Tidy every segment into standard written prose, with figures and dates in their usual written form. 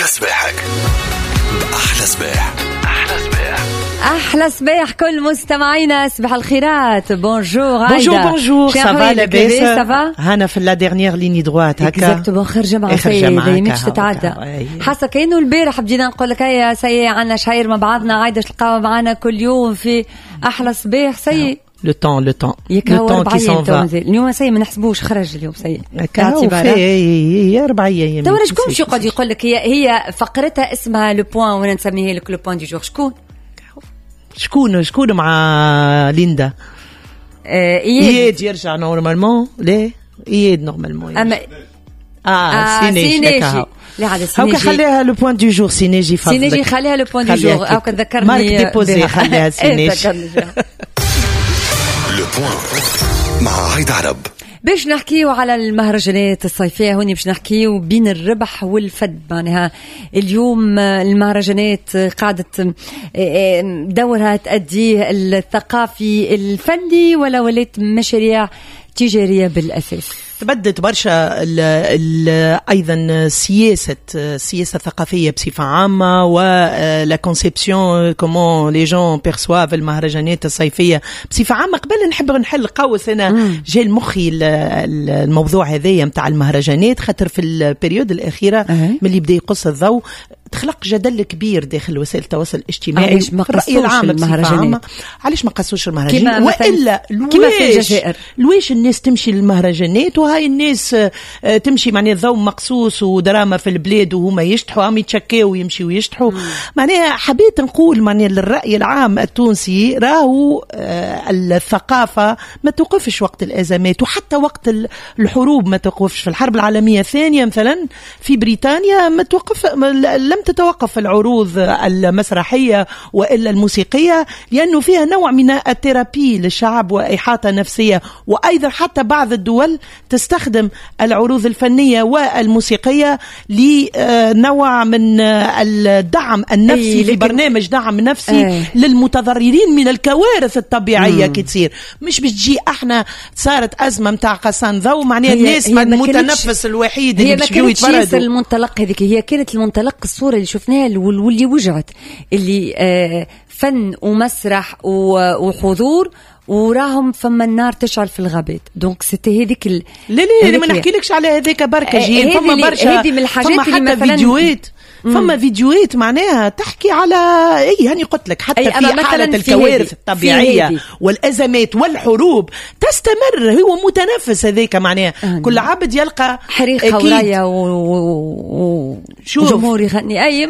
صباحك أحلى صباح. أحلى صباح كل مستمعينا، صباح الخيرات. بونجور عايدة. بونجور سافا لاباس سافا هنا في لا ديرنيير ليني دروات هكا اكزاكتومون. خرجة مع سيدي ماكش تتعدى. حاسة كأنه البارح بدينا نقول لك هيا سي عنا شعير مع بعضنا، عايدة تلقاها معنا كل يوم في أحلى صباح سي. le temps qui s'en va. اليوم سي ما نحسبوش خرج اليوم سي هي 4 ايام. تو شكون شو قاعد يقول لك هي فقرتها اسمها لو بوين وانا نسميها لك لو بوين دي جور. شكون مع ليندا إياد يرجع نورمالمون. لا إياد نورمالمون اما سينيجي لا عاد سينيجي هاكا خليها لو بوين دو جور. سينيجي خليها لو بوين دو جور. او كتذكرني مارك ديبوزي خليها سينيجي. لو بوين مع عايدة عرب. باش نحكيو على المهرجانات الصيفية هوني، باش نحكيو بين الربح والفد. معناها اليوم المهرجانات قاعدة دورها تأديه الثقافي الفني ولا ولات مشاريع تجارية بالأساس؟ تبدت برشا ايضا السياسه الثقافيه بصفه عامه ولا كونسيبسيون كومون لي جون بيرسواف المهرجانات الصيفيه بصفه عامه. قبل نحب نحل قوس انا جاي المخي الموضوع هذايا نتاع المهرجانات، خاطر في البريود الاخيره ملي بدا يقص الضوء تخلق جدل كبير داخل وسائل التواصل الاجتماعي في الرأي العام المهرجانات. علاش ما قصوش المهرجانات؟ والا كما في الجزائر لويش الناس تمشي للمهرجانات وهاي الناس تمشي معناها ضوء مقصوص ودراما في البلاد وهما يشتحوا عم يتشكاو ويمشي ويشتحوا. معناها حبيت نقول معناها للرأي العام التونسي راهو الثقافة ما توقفش وقت الأزمات وحتى وقت الحروب ما توقفش. في الحرب العالمية الثانية مثلا في بريطانيا لم تتوقف العروض المسرحية وإلا الموسيقية، لأنه فيها نوع من الثيرابي للشعب وإحاطة نفسية. وأيضا حتى بعض الدول تستخدم العروض الفنية والموسيقية لنوع من الدعم النفسي في برنامج دعم نفسي للمتضررين من الكوارث الطبيعية كتير. مش بتجي احنا صارت أزمة متاع قصان ضوء معناها الناس المتنفس الوحيد اللي بيجيو يتفرجوا. هي المنطلق هذيك هي كانت المنطلق الصورة اللي شفناها واللي وجعت اللي فن ومسرح وحضور وراهم فما النار تشعل في الغابات. دونك سيتي هذيك لا ما نحكيلكش على هذاك بركة جين. فما برشا هذه من الحاجات اللي مثلا فيديوهات فما فيديوهات معناها تحكي على هاني قلت لك حتى في حالة الكوارث الطبيعية والأزمات والحروب تستمر. هو متنفس هذاك معناها كل عبد يلقى حريقة ورايا وجمهور يغني أي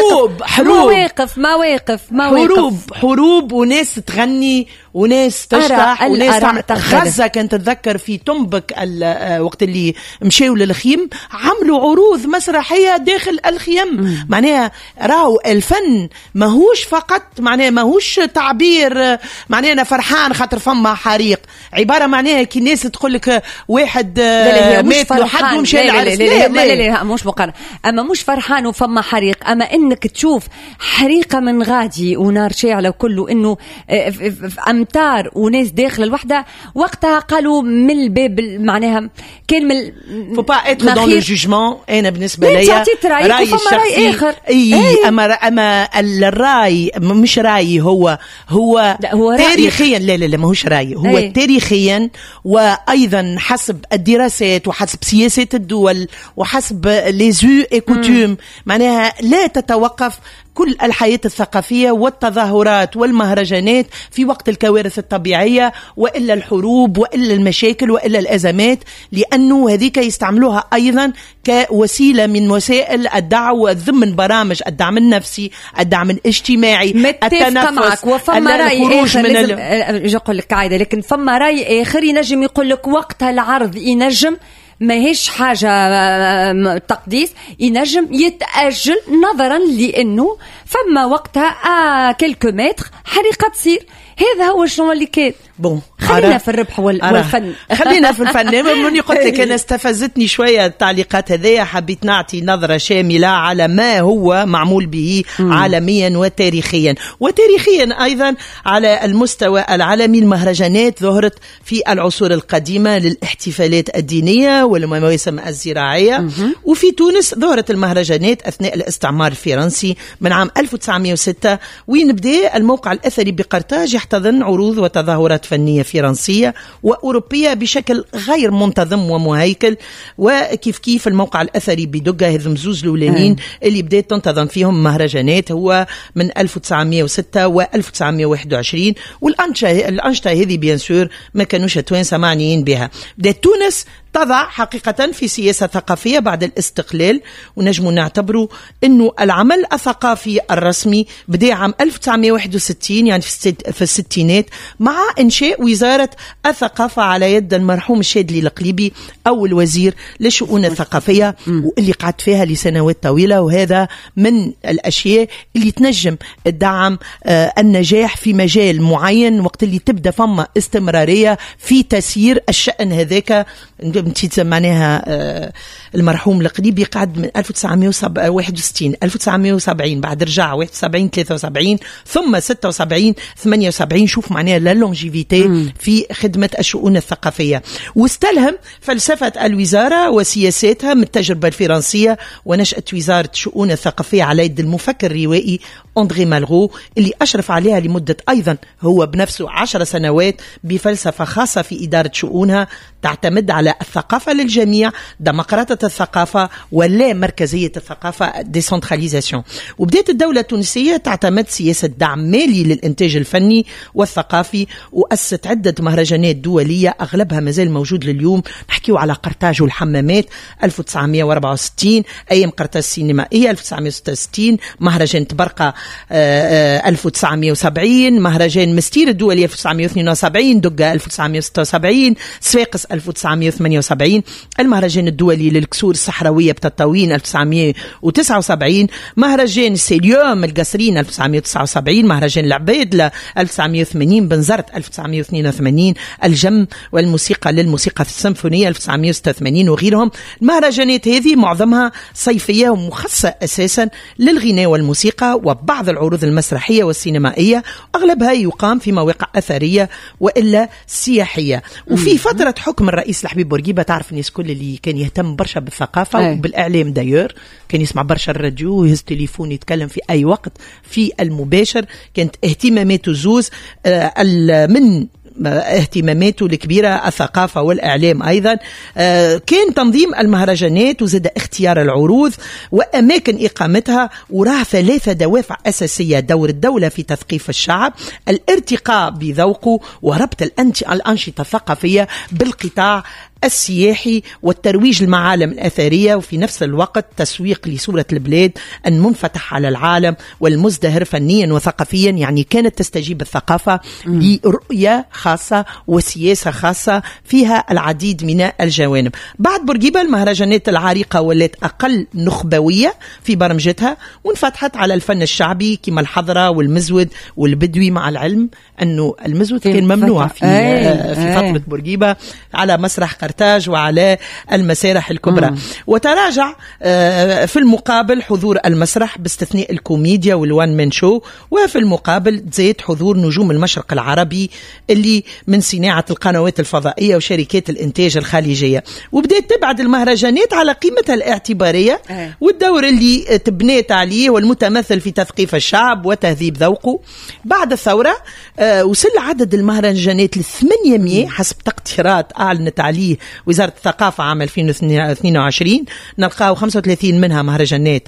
حروب وناس تغني وناس تشرح وناس تعمل. غزة كانت تتذكر في تنبك وقت اللي مشاو للخيم عملوا عروض مسرحية داخل الخيم. معناها راهو الفن ماهوش فقط معناها ماهوش تعبير معناها أنا فرحان خاطر فما حريق. عبارة معناها كي الناس تقول لك واحد مات له حد ومشى للعرس. لا مش مقارنة. أما مش فرحان وفما حريق، أما إنك تشوف حريقة من غادي ونار شاعلة وكله إنه أمتار وناس داخل الوحدة. وقتها قالوا من الباب معناها كان من faut pas être dans le jugement. أنا بالنسبة لي رأي الشخصي أما الرأي مش رأي هو تاريخيا. لا ماهوش رأي هو تاريخيا وأيضا حسب الدراسات وحسب سياسات الدول وحسب les us et coutumes. معناها لا تتوقف كل الحياة الثقافية والتظاهرات والمهرجانات في وقت الكوارث الطبيعية وإلا الحروب وإلا المشاكل وإلا الأزمات، لأنه هذيك يستعملوها أيضا كوسيلة من وسائل الدعوة ضمن برامج الدعم النفسي، الدعم الاجتماعي، التنفس. معك وفما رأي آخر لازم أقول لك عايدة، لكن فما رأي آخر ينجم يقول لك وقتها العرض ينجم ما هيش حاجة تقديس، ينجم يتأجل نظرا لأنه فما وقتها كلكو متر حريقة تصير. هذا هو شنو اللي كان. بون خلينا في الربح والفن. خلينا في الفن. مني قلت لك أنا استفزتني شوية التعليقات هذية، حبيت نعطي نظرة شاملة على ما هو معمول به عالميا وتاريخيا أيضا على المستوى العالمي. المهرجانات ظهرت في العصور القديمة للاحتفالات الدينية والمواسم الزراعية، وفي تونس ظهرت المهرجانات أثناء الاستعمار الفرنسي من عام 1906، وين بدأ الموقع الأثري بقرطاج يحتضن عروض وتظاهرات فنية فرنسية وأوروبية بشكل غير منتظم ومهيكل. وكيف الموقع الأثري بدقة هذم زوز الأولانيين اللي بدأت تنتظم فيهم مهرجانات هو من 1906 و 1921. والأنشطة هذه بيان سور ما كانوش التوانسة معنيين بها. بدأت تونس تضع حقيقة في سياسة ثقافية بعد الاستقلال، ونجم نعتبره أنه العمل الثقافي الرسمي بدأ عام 1961 يعني في الستينات مع إنشاء وزارة الثقافة على يد المرحوم الشادلي القليبي أول وزير للشؤون الثقافية، واللي قعدت فيها لسنوات طويلة. وهذا من الأشياء اللي تنجم الدعم النجاح في مجال معين وقت اللي تبدأ فما استمرارية في تسيير الشأن هذاك. معناها المرحوم القليبي قعد من 1961 1970 بعد رجع 71 73 ثم 76 78. شوف معناها لا لونجيفيتي في خدمة الشؤون الثقافية، واستلهم فلسفة الوزارة وسياساتها من التجربة الفرنسية ونشأة وزارة الشؤون الثقافية على يد المفكر الروائي أندري مالغو اللي أشرف عليها لمدة أيضا هو بنفسه 10 سنوات بفلسفة خاصة في إدارة شؤونها تعتمد على الثقافة للجميع، ديمقراطية الثقافة ولا مركزية الثقافة ديسنتراليزاسيون. وبدأت الدولة التونسية تعتمد سياسة دعم مالي للإنتاج الفني والثقافي، وأسست عدة مهرجانات دولية أغلبها مازال موجود لليوم. نحكيو على قرطاج والحمامات 1964، أيام قرطاج السينمائية 1966، مهرجان تبرقة 1970، مهرجان مستير الدولي 1972، دقة 1976، صفاقس 1978، المهرجان الدولي للكسور الصحراوية بتطاوين 1979، مهرجان سيليوم القصرين 1979، مهرجان العبيد 1980، بنزرت 1982، الجم والموسيقى للموسيقى السيمفونية 1986 وغيرهم. المهرجانات هذه معظمها صيفية ومخصصة أساسا للغناء والموسيقى وبعض العروض المسرحية والسينمائية، أغلبها يقام في مواقع أثرية وإلا سياحية. وفي فترة حكم الرئيس الحبيب بورقيبة تعرف الناس كل اللي كان يهتم برشا بالثقافة وبالإعلام دايور، كان يسمع برشا الراديو ويهز تليفون يتكلم في أي وقت في المباشر. كانت اهتماماته زوز من اهتماماته الكبيرة الثقافة والإعلام أيضا. كان تنظيم المهرجانات وزاد اختيار العروض وأماكن إقامتها، وراه 3 دوافع أساسية: دور الدولة في تثقيف الشعب، الارتقاء بذوقه، وربط الأنشطة الثقافية بالقطاع السياحي والترويج المعالم الأثرية، وفي نفس الوقت تسويق لصورة البلاد المنفتح على العالم والمزدهر فنيا وثقافيا. يعني كانت تستجيب الثقافة لرؤية خاصة وسياسة خاصة فيها العديد من الجوانب. بعد بورقيبة المهرجانات العريقة ولات أقل نخبوية في برمجتها وانفتحت على الفن الشعبي كما الحضرة والمزود والبدوي، مع العلم أنه المزود كان ممنوع في فترة بورقيبة على مسرح قرطاج وعلى المسارح الكبرى. وتراجع في المقابل حضور المسرح باستثناء الكوميديا والوان مان شو، وفي المقابل زاد حضور نجوم المشرق العربي اللي من صناعة القنوات الفضائية وشركات الإنتاج الخليجية. وبدأت تبعد المهرجانات على قيمتها الاعتبارية والدور اللي تبنيت عليه والمتمثل في تثقيف الشعب وتهذيب ذوقه. بعد الثورة وصل عدد المهرجانات ل800 حسب تقديرات أعلنت عليه وزارة الثقافة عام 2022. نلقاه 35 منها مهرجانات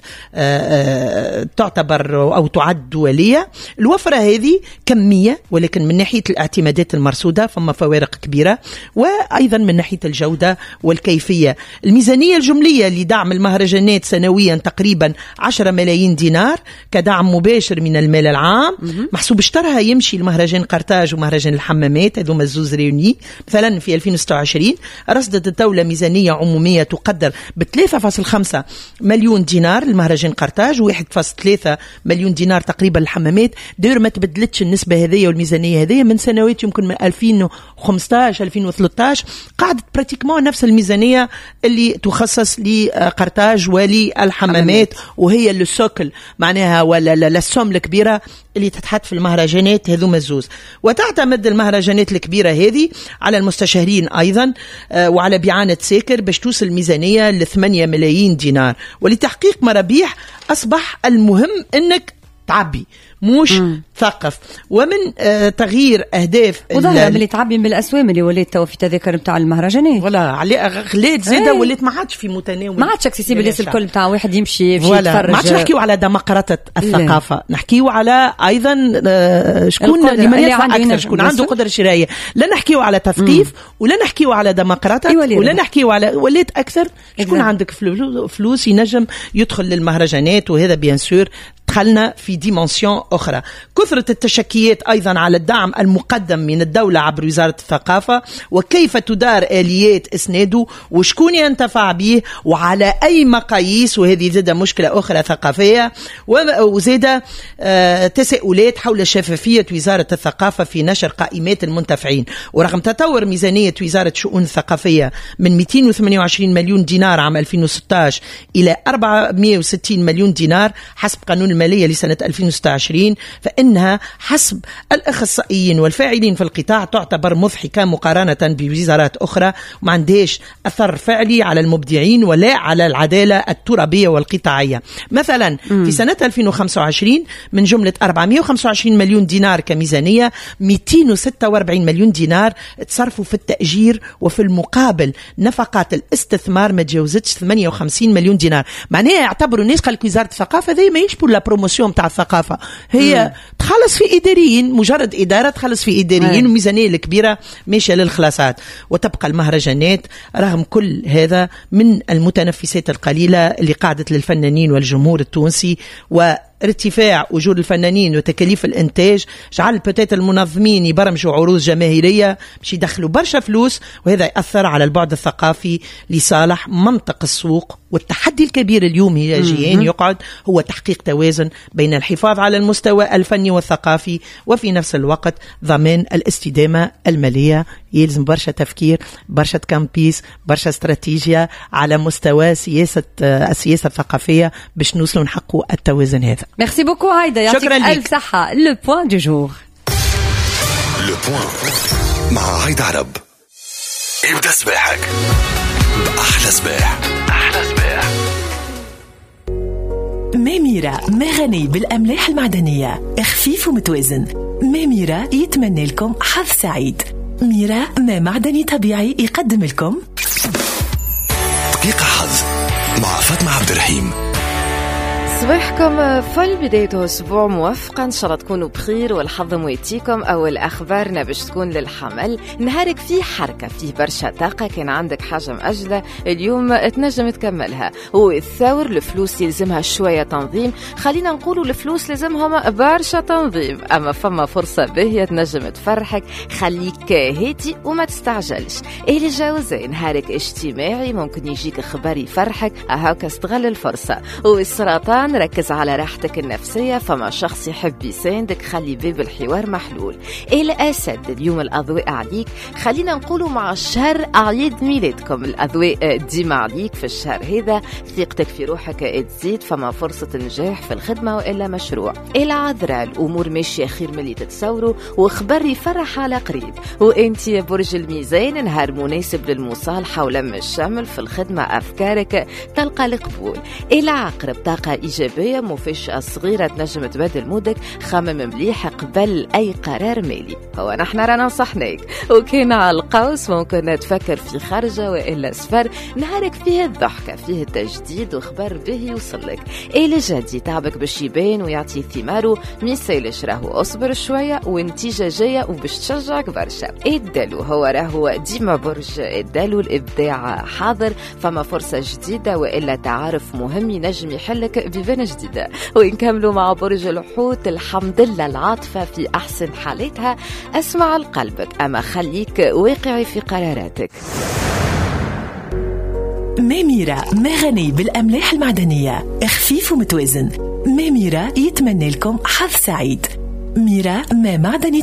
تعتبر أو تعد دولية. الوفرة هذه كمية، ولكن من ناحية الاعتمادات المرصودة فما فوارق كبيرة، وأيضا من ناحية الجودة والكيفية. الميزانية الجملية لدعم المهرجانات سنويا تقريبا 10 ملايين دينار كدعم مباشر من المال العام، محسوب اشترها يمشي المهرجان قرطاج ومهرجان الحمامات هذوما الزوز ريوني. مثلا في 2026 رصدت الدولة ميزانية عمومية تقدر ب 3.5 مليون دينار لمهرجان قرطاج و1.3 مليون دينار تقريبا للحمامات. داير ما تبدلتش النسبة هذه والميزانية هذه من سنوات، يمكن من 2015 2013 قاعدة براتيكمون نفس الميزانية اللي تخصص لقرطاج وللحمامات، وهي السوكل معناها ولا السوم الكبيرة اللي تتحط في المهرجانات هذوما الزوز. وتعتمد المهرجانات الكبيرة هذه على المستشارين أيضا وعلى بيعانة ساكر باش توصل الميزانية ل 8 ملايين دينار. ولتحقيق مرابيح أصبح المهم أنك تعبي مش ثقف. ومن تغيير أهداف وظهر اللي تعبي بالأسوام اللي وليت تو في تذاكر بتاع المهرجانات ولا غليت زيادة وليت ما عادش في متناول، ما عادش اكسسيبل الناس الكل بتاع واحد يمشي في يتفرج. ما عادش نحكيو على ديمقراطية الثقافة، نحكيو على أيضا شكون اللي يدفع أكثر، شكون عنده قدرة شرائية. لا نحكيو على تثقيف ولا نحكيو على ديمقراطية ولا نحكيو على وليت أكثر شكون عندك فلوس ينجم يدخل للمهرجانات. وهذا بيان سور دخلنا في ديمنسيون أخرى. كثرة التشكيات أيضا على الدعم المقدم من الدولة عبر وزارة الثقافة وكيف تدار آليات إسناده وشكون ينتفع به وعلى أي مقاييس، وهذه زادة مشكلة أخرى ثقافية. وزادة تساؤلات حول شفافية وزارة الثقافة في نشر قائمات المنتفعين. ورغم تطور ميزانية وزارة الشؤون الثقافية من 228 مليون دينار عام 2016 إلى 460 مليون دينار حسب قانون المالية لسنة 2026، فإنها حسب الأخصائيين والفاعلين في القطاع تعتبر مضحكة مقارنة بوزارات أخرى وما عندهاش أثر فعلي على المبدعين ولا على العدالة الترابية والقطاعية. مثلا في سنة 2025 من جملة 425 مليون دينار كميزانية 246 مليون دينار تصرفوا في التأجير، وفي المقابل نفقات الاستثمار ما تجاوزتش 58 مليون دينار. معناها يعتبروا الناس قالك وزارة الثقافة ذي ما يشبه لا بروموسيون بتاع الثقافة، هي تخلص في إداريين، مجرد إدارة تخلص في إداريين وميزانية الكبيرة ماشية للخلاصات. وتبقى المهرجانات رغم كل هذا من المتنفسات القليلة اللي قاعدت للفنانين والجمهور التونسي. ارتفاع أجور الفنانين وتكاليف الإنتاج جعل بتات المنظمين يبرمجوا عروض جماهيرية باش يدخلوا برشا فلوس، وهذا يأثر على البعد الثقافي لصالح منطق السوق. والتحدي الكبير اليوم هي جيان يقعد هو تحقيق توازن بين الحفاظ على المستوى الفني والثقافي وفي نفس الوقت ضمان الاستدامة المالية. يلزم برشا تفكير، برشا كامبيس، برشا استراتيجية على مستوى السياسة الثقافية باش نوصلوا نحققوا التوازن هذا. ميرسي بوكو هايدا، يعطيك ألف صحة. لو بوان دو جور، لو بوان مع هايدا عرب. ابدأ صباحك بأحلى صباح. أحلى صباح. ميميرا مغني بالأملاح المعدنية، خفيف ومتوازن. ميميرا يتمنى لكم حظ سعيد. ميرا ما معدني طبيعي يقدم لكم دقيقة حظ مع فاطمة عبد الرحيم. صباحكم فل، بدايته أسبوع موفقة، إن شاء الله تكونوا بخير والحظ مويتيكم. أول أخبارنا باش تكون للحمل، نهارك فيه حركة، فيه برشا طاقة، كان عندك حاجة مأجلة اليوم تنجم تكملها. والثور الفلوس يلزمها شوية تنظيم، خلينا نقولوا الفلوس لازمهم برشا تنظيم، أما فما فرصة باهية تنجم تفرحك، خليك هادي وما تستعجلش. اللي جاوزين نهارك اجتماعي، ممكن يجيك خبر يفرحك، هاكا استغل الفرصة. والسرطان ركز على راحتك النفسية، فما شخص يحب يساندك، خلي باب الحوار محلول. الأسد اليوم الأضواء عليك، خلينا نقولوا مع الشهر عيد ميلادكم الأضواء ديما عليك في الشهر هذا، ثقتك في روحك تزيد، فما فرصة نجاح في الخدمة وإلا مشروع. العذراء الأمور ماشية خير من اللي تتصوروا، وخبر يفرح على قريب. وانت يا برج الميزان، نهار مناسب للمصالحة ولم الشمل في الخدمة، أفكارك تلقى القبول. العقرب طاقة إيجابية، مفاجأة صغيرة تنجم تبدل مودك، خمم مليح قبل أي قرار مالي. هو نحن رانا نصحناك. وكان على القوس ممكن تفكر في خارجة وإلا سفر، نهارك فيه الضحكة، فيه التجديد وخبر به يوصلك. إلى جدي تعبك باش يبان ويعطي ثماره، ميسالش راهو أصبر شوية والنتيجة جاية وباش تشجعك برشا. الدلو هو راهو ديما برج الدلو، الإبداع حاضر، فما فرصة جديدة وإلا تعارف مهم ينجم يحلك بفن جديدة. ونكملوا مع برج الحوت، الحمد لله العاطفة في أحسن حالتها، أسمع لقلبك، أما خليك واقعي في قراراتك. ميرا ما غني بالأملاح المعدنية، خفيف ومتوازن. ميرا يتمنى لكم حظ سعيد. ميرا ما معدني